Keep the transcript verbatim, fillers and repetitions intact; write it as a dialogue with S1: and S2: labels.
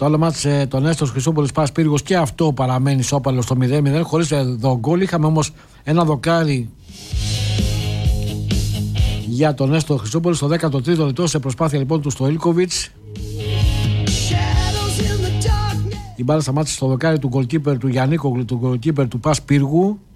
S1: Το άλλο μάτς, τον Έστος Χρυσούπολης Πας Πύργος, και αυτό παραμένει σώπαλο στο μηδέν μηδέn, χωρίς εδώ γκολ. Είχαμε όμως ένα δοκάρι για τον Έστο Χρυσούπολη στο δέκατο τρίτο λεπτό, σε προσπάθεια λοιπόν του Στοίλκοβιτς. Η μπάλα σταμάτησε στο δοκάρι του goalkeeper του Γιαννίκογλου, του goalkeeper του Πας Πύργου.